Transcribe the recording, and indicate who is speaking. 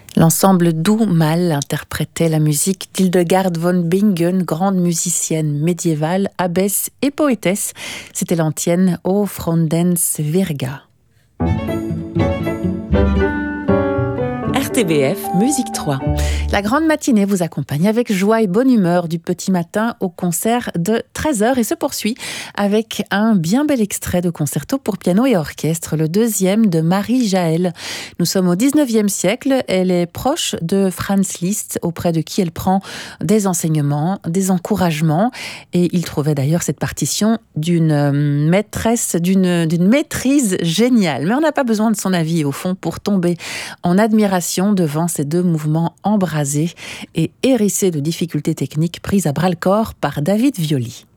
Speaker 1: L'ensemble Doux Mal interprétait la musique d'Hildegard von Bingen, grande musicienne médiévale, abbesse et poétesse. C'était l'antienne O Frondens Virga.
Speaker 2: RTBF Musique 3.
Speaker 1: La grande matinée vous accompagne avec joie et bonne humeur du petit matin au concert de 13h et se poursuit avec un bien bel extrait de concerto pour piano et orchestre, le deuxième de Marie Jaël. Nous sommes au 19e siècle, elle est proche de Franz Liszt, auprès de qui elle prend des enseignements, des encouragements, et il trouvait d'ailleurs cette partition d'une maîtresse, d'une maîtrise géniale. Mais on n'a pas besoin de son avis au fond pour tomber en admiration devant ces deux mouvements embrasés et hérissés de difficultés techniques prises à bras-le-corps par David Violi.